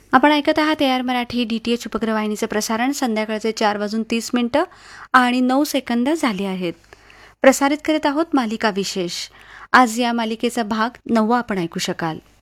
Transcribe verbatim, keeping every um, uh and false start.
आपण ऐकत आहात A R Marathi D T H उपग्रहवाहिनीचं प्रसारण. संध्याकाळचे चार वाजून तीस मिनिटं आणि नऊ सेकंद झाली आहेत. प्रसारित करीत आहोत मालिका विशेष. आज या मालिकेचा भाग नववा आपण ऐकू शकाल.